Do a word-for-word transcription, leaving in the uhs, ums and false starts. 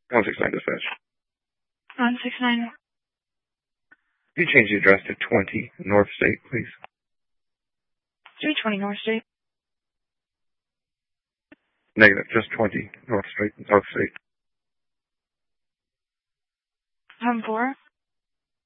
one six nine dispatch. one six nine. Could you change the address to twenty North State, please? three twenty North State. Negative, just twenty North Street, North State. Home four.